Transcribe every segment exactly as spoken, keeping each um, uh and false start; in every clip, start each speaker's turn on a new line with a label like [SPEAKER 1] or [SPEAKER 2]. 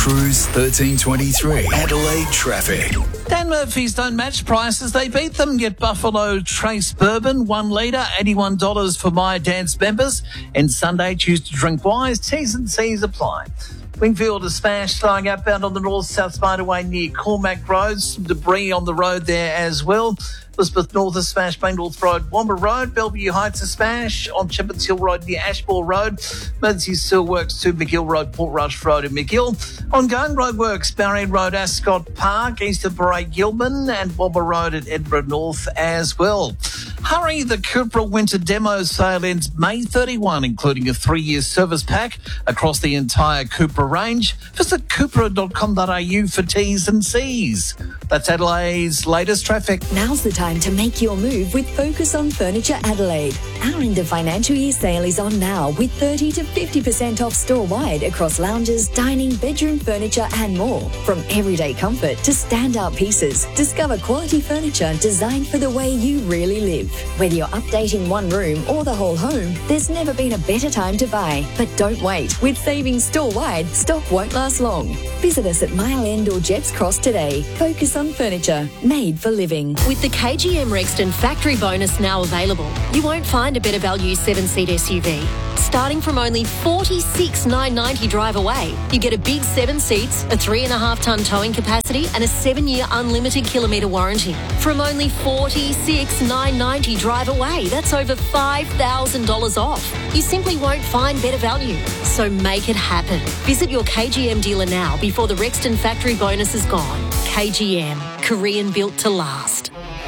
[SPEAKER 1] Cruise thirteen twenty-three, Adelaide traffic.
[SPEAKER 2] Dan Murphy's don't match prices. They beat them. Get Buffalo Trace Bourbon, one litre, eighty-one dollars for My Dance members. And Sunday, choose to drink wise. T's and C's apply. Wingfield is smashed, slowing outbound on the north-south motorway near Cormac Road. Some debris on the road there as well. Elizabeth North is smashed, Bainworth Road, Womber Road. Bellevue Heights is smashed on Shepherd's Hill Road near Ashmore Road. Emergency still works to McGill Road, Portrush Road and McGill. Ongoing roadworks, Barry Road, Ascot Park, east of Bray Gilman, and Womber Road at Edinburgh North as well. Hurry, the Cupra Winter Demo Sale ends May thirty-first, including a three-year service pack across the entire Cupra range. Visit cupra dot com dot a u for T's and C's. That's Adelaide's latest traffic.
[SPEAKER 3] Now's the time to make your move with Focus on Furniture Adelaide. Our end of financial year sale is on now with thirty to fifty percent off store-wide across lounges, dining, bedroom furniture and more. From everyday comfort to stand-out pieces, discover quality furniture designed for the way you really live. Whether you're updating one room or the whole home, there's never been a better time to buy. But don't wait. With savings store-wide, stock won't last long. Visit us at Mile End or Jepps Cross today. Focus on Furniture, made for living.
[SPEAKER 4] With the K G M Rexton factory bonus now available, you won't find a better value seven-seat S U V. Starting from only forty-six thousand nine hundred ninety drive away, you get a big seven seats, a three and a half tonne towing capacity and a seven-year unlimited kilometre warranty. From only forty-six thousand nine hundred ninety drive away, that's over five thousand dollars off. You simply won't find better value. So make it happen. Visit your K G M dealer now before the Rexton factory bonus is gone. K G M, Korean built to last.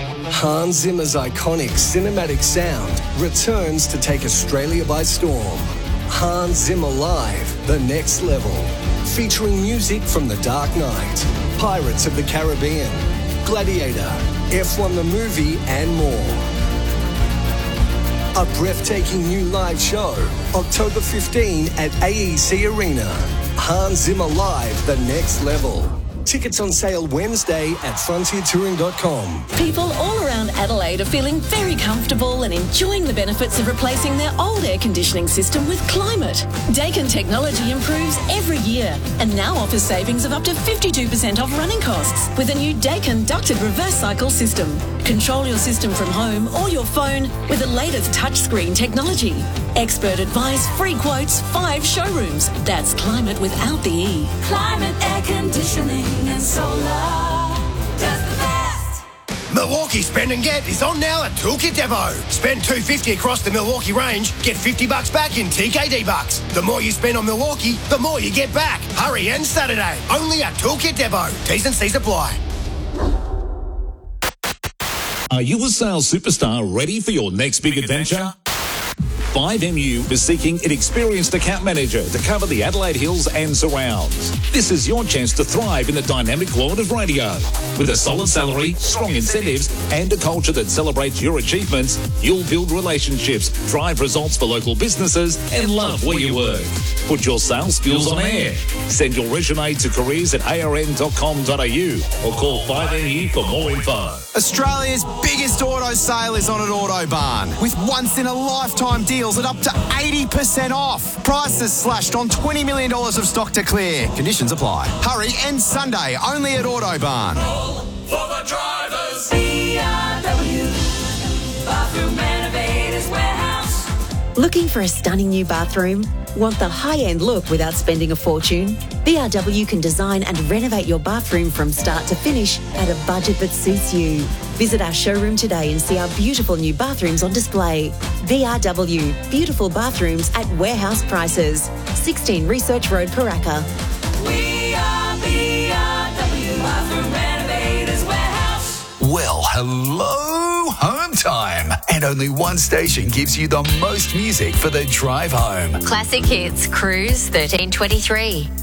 [SPEAKER 5] Hans Zimmer's iconic cinematic sound returns to take Australia by storm. Hans Zimmer Live, The Next Level. Featuring music from The Dark Knight, Pirates of the Caribbean, Gladiator, F one the movie and more. A breathtaking new live show, October fifteenth at A E C Arena. Hans Zimmer Live, The Next Level. Tickets on sale Wednesday at frontier touring dot com.
[SPEAKER 6] People all around Adelaide are feeling very comfortable and enjoying the benefits of replacing their old air conditioning system with Climate. Daikin technology improves every year and now offers savings of up to fifty-two percent off running costs with a new Daikin ducted reverse cycle system. Control your system from home or your phone with the latest touchscreen technology. Expert advice, free quotes, five showrooms. That's Climate without the E.
[SPEAKER 7] Climate air conditioning and solar does the best.
[SPEAKER 8] Milwaukee Spend and Get is on now at Toolkit Depot. Spend two hundred fifty dollars across the Milwaukee range, get fifty bucks back in T K D bucks. The more you spend on Milwaukee, the more you get back. Hurry and Saturday, only at Toolkit Depot. T's and C's apply.
[SPEAKER 9] Are you a sales superstar ready for your next big, big adventure? adventure? five M U is seeking an experienced account manager to cover the Adelaide Hills and surrounds. This is your chance to thrive in the dynamic world of radio. With a solid salary, strong incentives, and a culture that celebrates your achievements, you'll build relationships, drive results for local businesses, and love where you work. Put your sales skills on air. Send your resume to careers at a r n dot com dot a u or call five M U for more info.
[SPEAKER 10] Australia's biggest auto sale is on at Autobarn with once-in-a-lifetime deals at up to eighty percent off. Prices slashed on twenty million dollars of stock to clear. Conditions apply. Hurry, end Sunday, only at Autobarn.
[SPEAKER 7] Roll for the drivers. B R W, Bathroom Renovators Warehouse.
[SPEAKER 3] Looking for a stunning new bathroom? Want the high-end look without spending a fortune? B R W can design and renovate your bathroom from start to finish at a budget that suits you. Visit our showroom today and see our beautiful new bathrooms on display. B R W, beautiful bathrooms at warehouse prices. sixteen Research Road, Paraka.
[SPEAKER 7] We are B R W, Bathroom Renovators Warehouse.
[SPEAKER 1] Well, hello, home time. And only one station gives you the most music for the drive home.
[SPEAKER 4] Classic Hits, Cruise thirteen twenty-three.